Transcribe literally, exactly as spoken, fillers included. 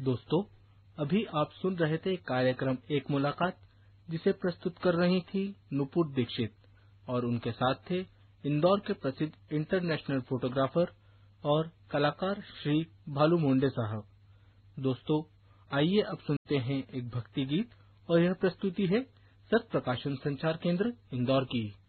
दोस्तों, अभी आप सुन रहे थे कार्यक्रम एक मुलाकात, जिसे प्रस्तुत कर रही थी नुपुर दीक्षित और उनके साथ थे इंदौर के प्रसिद्ध इंटरनेशनल फोटोग्राफर और कलाकार श्री भालू मोंडे साहब। दोस्तों, आइए अब सुनते हैं एक भक्ति गीत और यह प्रस्तुति है सत प्रकाशन संचार केंद्र इंदौर की।